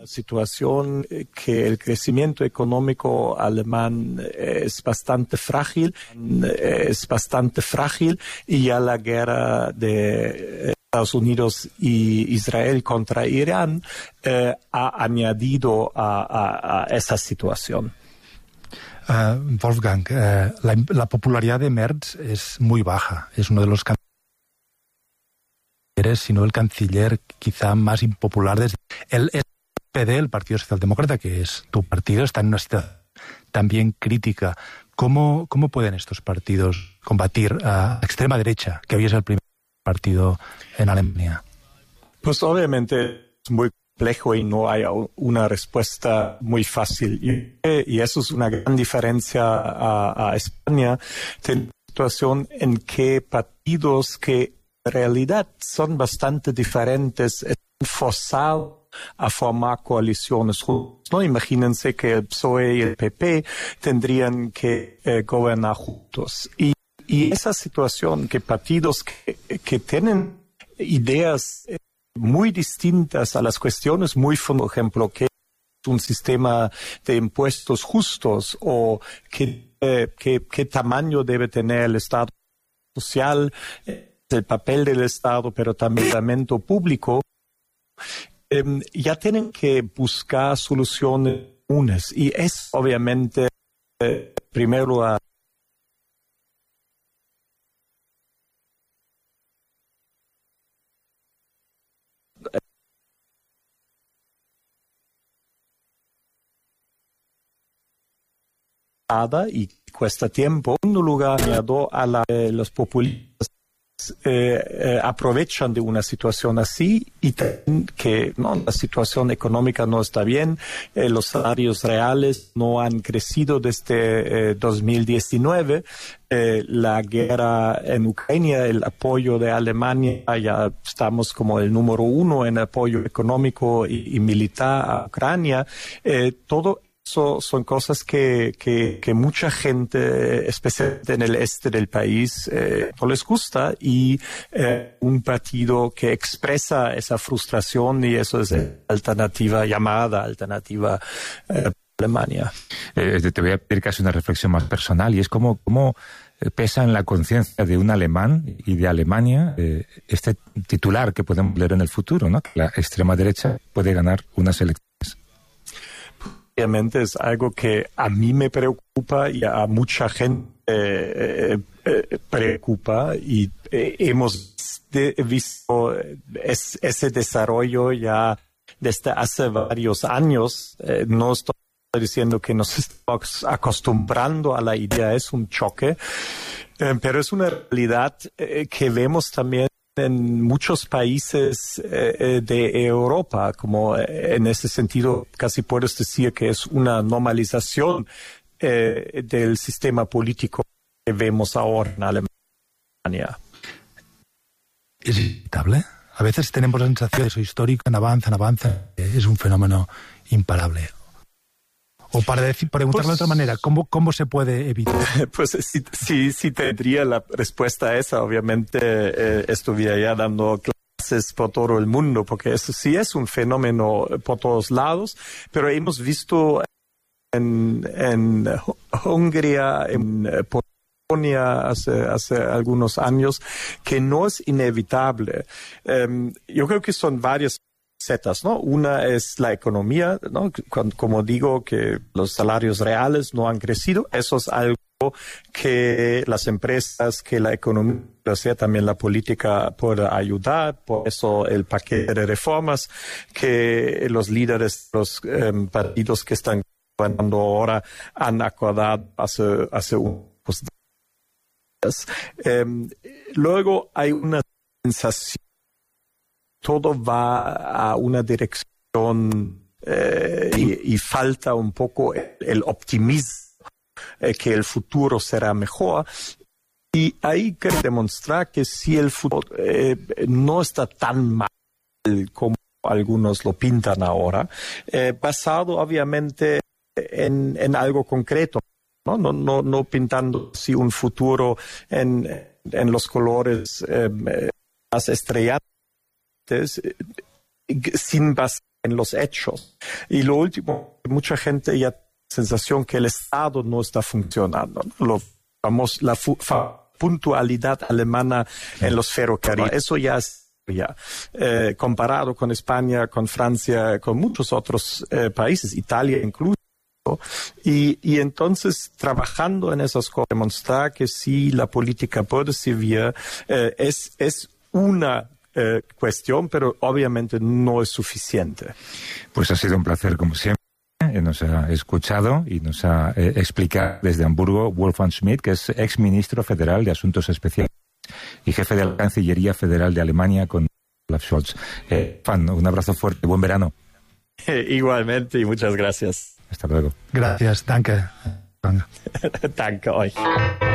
situación que el crecimiento económico alemán es bastante frágil y ya la guerra de Estados Unidos y Israel contra Irán ha añadido a esa situación. Wolfgang, la popularidad de Merz es muy baja. Es uno de los cancilleres, si no el canciller quizá más impopular desde el SPD, el Partido Socialdemócrata, que es tu partido, está en una situación también crítica. ¿Cómo pueden estos partidos combatir a la extrema derecha, que hoy es el primer partido en Alemania? Pues obviamente es muy complejo y no hay una respuesta muy fácil. Y eso es una gran diferencia a España. Tenemos una situación en que partidos que en realidad son bastante diferentes están forzados a formar coaliciones juntos, ¿no? Imagínense que el PSOE y el PP tendrían que gobernar juntos. Y esa situación que partidos que tienen ideas muy distintas a las cuestiones muy fundamentales, por ejemplo, que es un sistema de impuestos justos o qué tamaño debe tener el Estado social, el papel del Estado, pero también el parlamento público, ya tienen que buscar soluciones comunes. Y es obviamente primero y cuesta tiempo. En segundo lugar, los populistas aprovechan de una situación así y que la situación económica no está bien, los salarios reales no han crecido desde 2019, la guerra en Ucrania, el apoyo de Alemania, ya estamos como el número 1 en apoyo económico y militar a Ucrania, todo son cosas que mucha gente, especialmente en el este del país, no les gusta, y un partido que expresa esa frustración, y eso es llamada alternativa Alemania. Te voy a pedir casi una reflexión más personal, y es cómo pesa en la conciencia de un alemán y de Alemania este titular que podemos leer en el futuro, ¿no? Que la extrema derecha puede ganar unas elecciones. Obviamente es algo que a mí me preocupa y a mucha gente preocupa, y hemos visto ese desarrollo ya desde hace varios años. No estoy diciendo que nos estamos acostumbrando a la idea, es un choque, pero es una realidad que vemos también en muchos países de Europa, como en ese sentido casi puedes decir que es una normalización del sistema político que vemos ahora en Alemania. ¿Es inevitable? A veces tenemos la sensación de eso histórico, avanza, es un fenómeno imparable. O para preguntarlo de otra manera, ¿cómo se puede evitar? Pues si tendría la respuesta a esa, obviamente estuviera ya dando clases por todo el mundo, porque eso sí es un fenómeno por todos lados, pero hemos visto en Hungría, en Polonia hace algunos años, que no es inevitable. Yo creo que son varias setas, ¿no? Una es la economía, ¿no? Como digo, que los salarios reales no han crecido. Eso es algo que las empresas, que la economía, o sea, también la política puede ayudar. Por eso el paquete de reformas que los líderes, los partidos que están gobernando ahora han acordado hace unos días. Luego hay una sensación, todo va a una dirección y falta un poco el optimismo, que el futuro será mejor. Y hay que demostrar que si el futuro no está tan mal como algunos lo pintan ahora, basado obviamente en algo concreto, no pintando así un futuro en los colores más estrellados, sin basar en los hechos. Y lo último, mucha gente ya tiene la sensación que el Estado no está funcionando, ¿no? La puntualidad alemana en los ferrocarriles. Eso ya es comparado con España, con Francia, con muchos otros países, Italia incluso. Y entonces, trabajando en esas cosas, demostrar que sí, la política puede servir, es una cuestión, pero obviamente no es suficiente. Pues ha sido un placer, como siempre. Nos ha escuchado y nos ha explicado desde Hamburgo Wolfgang Schmidt, que es exministro federal de Asuntos Especiales y jefe de la Cancillería Federal de Alemania con Olaf Scholz. Un abrazo fuerte, buen verano. Igualmente y muchas gracias. Hasta luego. Gracias, danke. Danke euch.